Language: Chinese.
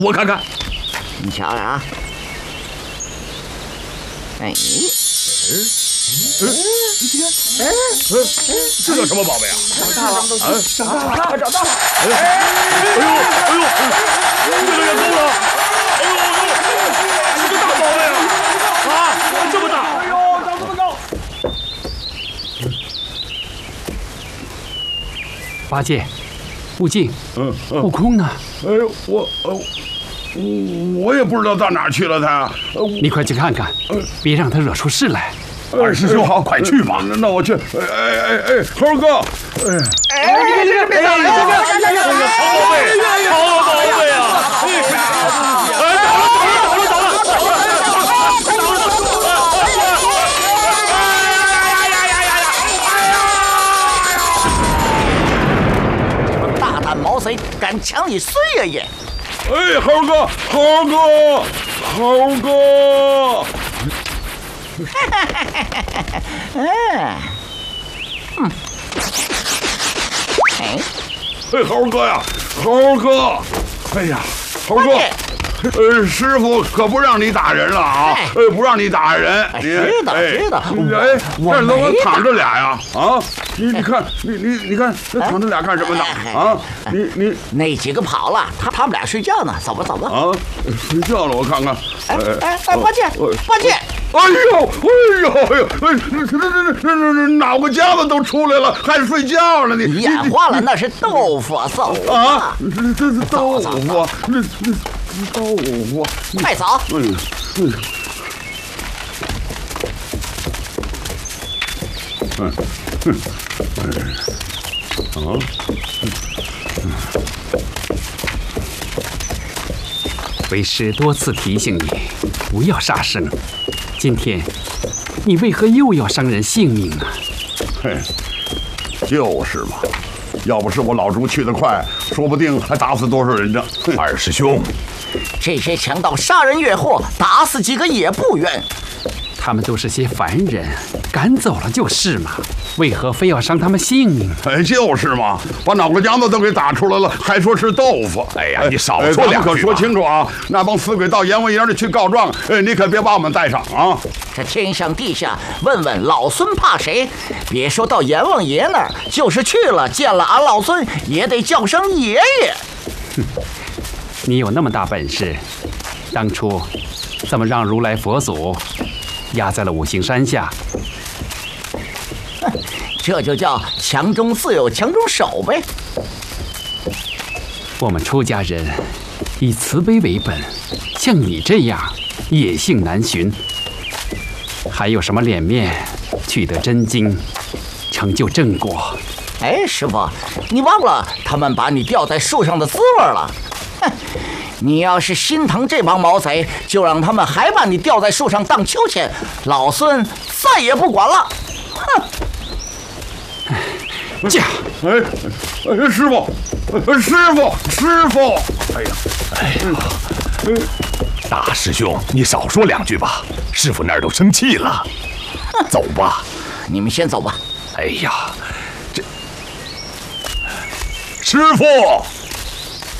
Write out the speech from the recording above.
我看看。 你瞧瞧啊！哎， 这叫什么宝贝啊？ 长大了，长大了，快找到了！ 哎呦，这个也够了！哎呦，是个大宝贝啊！啊，这么大！ 哎呦，长这么高！ 八戒、悟净、悟空呢？ 哎呦，我也不知道到哪儿去了他。 你快去看看，别让他惹出事来。 二师兄，好，快去吧。那我去。猴哥， 别打了， 好宝贝，好宝贝啊！ 大胆毛贼，敢抢你孙爷爷！ 哎，猴哥，哎，猴哥呀，猴哥，哎呀，猴哥，师傅可不让你打人了啊！不让你打人。 知道。 这怎么躺着俩呀？啊，你看，你看，这躺着俩干什么呢？啊，你那几个跑了，他们俩睡觉呢。走吧。 啊，睡觉了，我看看。 八戒。 哎呦，这脑个夹子都出来了，还睡觉了你？ 眼花了，那是豆腐走啊！这是豆腐，这豆腐， 快走！ 为师多次提醒你，不要杀生。今天，你为何又要伤人性命呢？ 嘿，就是嘛，要不是我老猪去得快，说不定还打死多少人呢。 二师兄， 这些强盗杀人越货，打死几个也不冤。 他们都是些凡人，赶走了就是嘛，为何非要伤他们性命呢？ 哎，就是嘛，把脑壳浆子都给打出来了，还说是豆腐。 哎呀，你少说两句吧。 可说清楚啊！那帮死鬼到阎王爷里去告状，你可别把我们带上啊！ 这天上地下，问问老孙怕谁？别说到阎王爷那儿，就是去了见了俺老孙，也得叫声爷爷。 你有那么大本事，当初怎么让如来佛祖压在了五行山下？ 这就叫强中自有强中手呗。 我们出家人以慈悲为本，像你这样野性难寻，还有什么脸面取得真经，成就正果？ 哎，师傅，你忘了他们把你吊在树上的滋味了？哼！你要是心疼这帮毛贼，就让他们还把你吊在树上荡秋千，老孙再也不管了。哼！ 驾！ 师傅！哎呀， 大师兄，你少说两句吧，师傅那儿都生气了。走吧， 你们先走吧。 哎呀，这师傅。